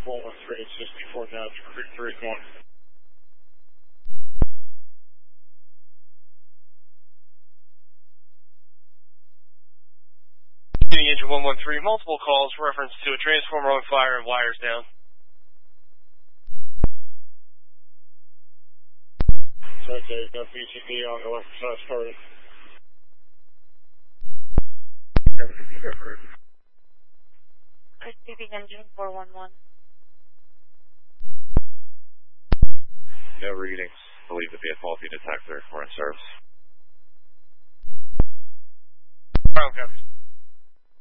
113 now to Creek 3 1. Engine 113, multiple calls, reference to a transformer on fire and wires down. Okay, got BTP on the left side started. Receiving engine 411. No readings. Believe to be a faulty detector. We're in service. Ground coverage.